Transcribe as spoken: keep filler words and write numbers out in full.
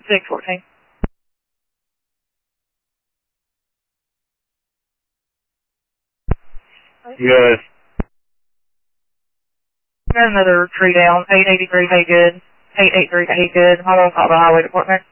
six fourteen. Yes. Got another tree down. eight eighty-three Haygood. eight eighty-three Haygood. I'm on call the highway department.